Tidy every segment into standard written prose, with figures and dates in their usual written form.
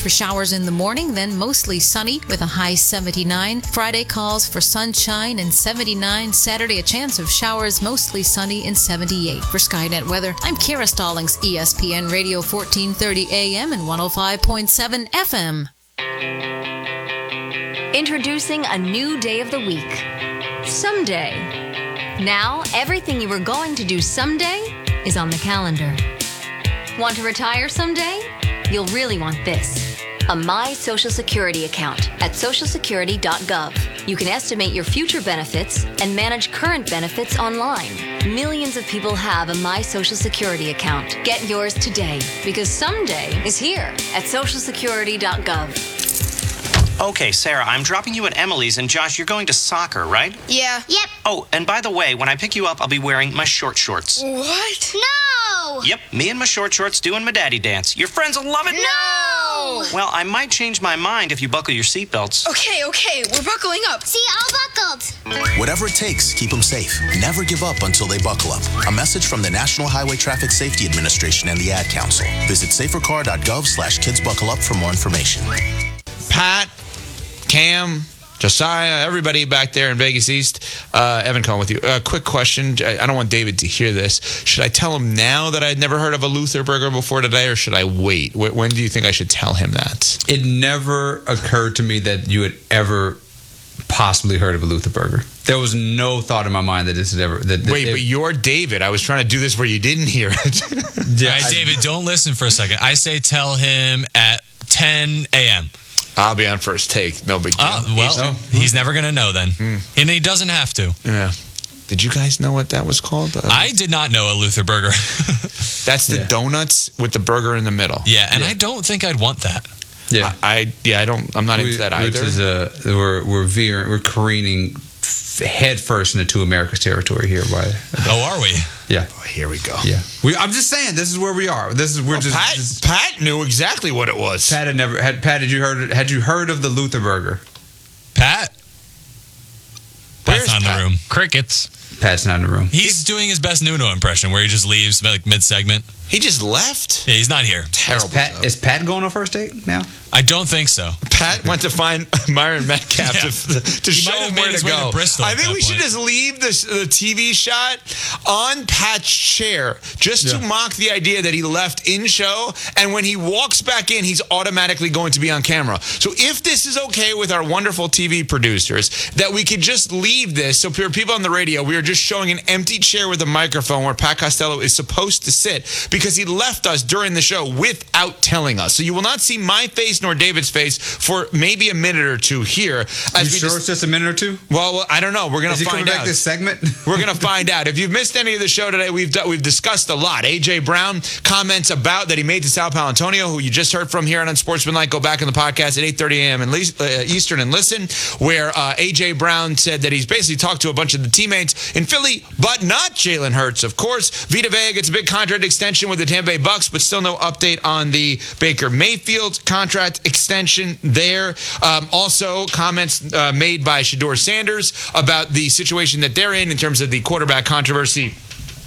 for showers in the morning, then mostly sunny with a high 79. Friday calls for sunshine and 79. Saturday, a chance of showers, mostly sunny and 78. For Skynet Weather, I'm Kara Stallings, ESPN Radio 1430 AM and 105.7 FM. Introducing a new day of the week. Someday. Now, everything you were going to do someday is on the calendar. Want to retire someday? You'll really want this. A My Social Security account at socialsecurity.gov. You can estimate your future benefits and manage current benefits online. Millions of people have a My Social Security account. Get yours today, because someday is here at socialsecurity.gov. Okay, Sarah, I'm dropping you at Emily's, and Josh, you're going to soccer, right? Yeah. Yep. Oh, and by the way, when I pick you up, I'll be wearing my short shorts. What? No! Yep, me and my short shorts doing my daddy dance. Your friends will love it. No! Well, I might change my mind if you buckle your seatbelts. Okay, we're buckling up. See, all buckled. Whatever it takes, keep them safe. Never give up until they buckle up. A message from the National Highway Traffic Safety Administration and the Ad Council. Visit safercar.gov/kidsbuckleup for more information. Pat, Cam, Josiah, everybody back there in Vegas East. Evan calling with you. Quick question. I don't want David to hear this. Should I tell him now that I'd never heard of a Luther Burger before today, or should I wait? When do you think I should tell him that? It never occurred to me that you had ever possibly heard of a Luther Burger. There was no thought in my mind that this had ever... Wait, but you're David. I was trying to do this where you didn't hear it. All right, David, don't listen for a second. I say tell him at 10 a.m. I'll be on first take. No big deal. He's never going to know then. And he doesn't have to. Yeah. Did you guys know what that was called? I did not know a Luther Burger. That's the donuts with the burger in the middle. Yeah, and I don't think I'd want that. Yeah. I'm not into that either. We're careening head first into America's territory here. Are we? Yeah. Oh, here we go. Yeah. I'm just saying, this is where we are. Pat knew exactly what it was. Pat had you heard of the Luther Burger? Pat? Where's Pat's not in Pat? the room. Crickets. Pat's not in the room. He's doing his best Nuno impression where he just leaves like mid-segment. He just left? Yeah, he's not here. Terrible. Is Pat going on first date now? I don't think so. Pat went to find Myron Metcalf to show him where to go. I think we should just leave the TV shot on Pat's chair just to mock the idea that he left in show, and when he walks back in, he's automatically going to be on camera. So if this is okay with our wonderful TV producers, that we could just leave this, so for people on the radio, we are just showing an empty chair with a microphone where Pat Costello is supposed to sit, because he left us during the show without telling us. So you will not see my face nor David's face for maybe a minute or two here. It's just a minute or two? Well, I don't know. We're going to find out. Is he coming back this segment? We're going to find out. If you've missed any of the show today, we've discussed a lot. A.J. Brown comments about that he made to Sal Palantonio, who you just heard from here on Unsportsmanlike. Go back in the podcast at 8:30 a.m. Eastern and listen, where A.J. Brown said that he's basically talked to a bunch of the teammates in Philly, but not Jalen Hurts, of course. Vita Vea gets a big contract extension with the Tampa Bay Bucks, but still no update on the Baker Mayfield contract extension there. Also, comments made by Shedeur Sanders about the situation that they're in terms of the quarterback controversy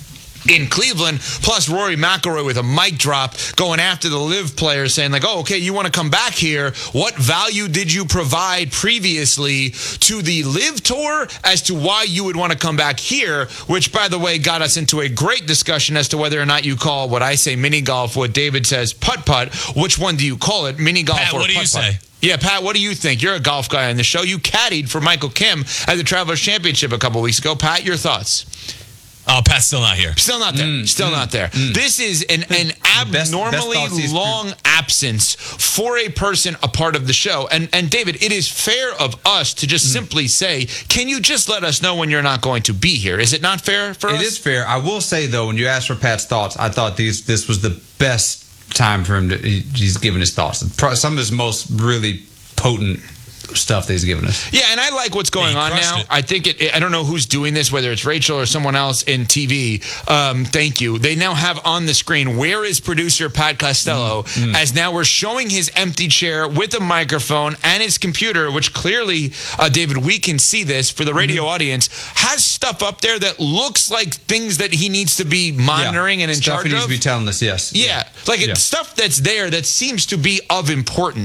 in Cleveland, plus Rory McIlroy with a mic drop going after the live players, saying like, oh, okay, you want to come back here. What value did you provide previously to the live tour as to why you would want to come back here? Which, by the way, got us into a great discussion as to whether or not you call what I say mini golf, what David says putt-putt. Which one do you call it, mini golf Pat, or what do you putt-putt? say? Yeah, Pat, what do you think? You're a golf guy on the show. You caddied for Michael Kim at the Travelers Championship a couple weeks ago. Pat, your thoughts? Oh, Pat's still not here. Still not there. Still not there. This is an abnormally long absence for a person a part of the show. And David, it is fair of us to just simply say, can you just let us know when you're not going to be here? Is it not fair for us? It is fair. I will say, though, when you asked for Pat's thoughts, I thought this was the best time for him he's given his thoughts. Some of his most really potent stuff that he's given us. Yeah, and I like what's going on now. I think I don't know who's doing this, whether it's Rachel or someone else in TV. Thank you. They now have on the screen, where is producer Pat Costello, as now we're showing his empty chair with a microphone and his computer, which clearly, David, we can see this for the radio audience, has stuff up there that looks like things that he needs to be monitoring and in stuff charge he needs of. to be telling us, yes. Yeah, it's stuff that's there that seems to be of importance.